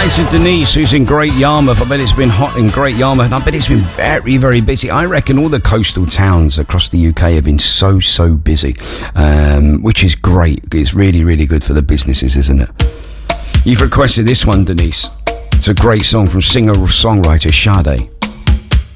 to Denise, who's in Great Yarmouth. I bet it's been hot in Great Yarmouth. I bet it's been very, very busy. I reckon all the coastal towns across the UK have been so busy, which is great. It's really, really good for the businesses, isn't it? You've requested this one, Denise. It's a great song from singer-songwriter Sade.